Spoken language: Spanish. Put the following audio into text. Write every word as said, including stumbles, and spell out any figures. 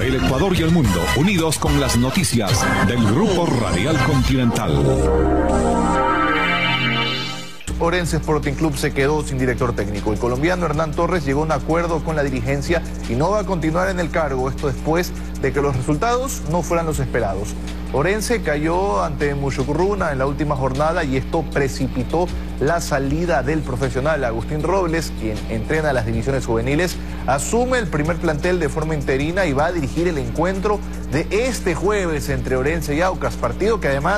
El Ecuador y el mundo, unidos con las noticias del Grupo Radial Continental. Orense Sporting Club se quedó sin director técnico. El colombiano Hernán Torres llegó a un acuerdo con la dirigencia y no va a continuar en el cargo. Esto después de que los resultados no fueran los esperados. Orense cayó ante Mushugruna en la última jornada y esto precipitó la salida del profesional. Agustín Robles, quien entrena las divisiones juveniles, asume el primer plantel de forma interina y va a dirigir el encuentro de este jueves entre Orense y Aucas, partido que además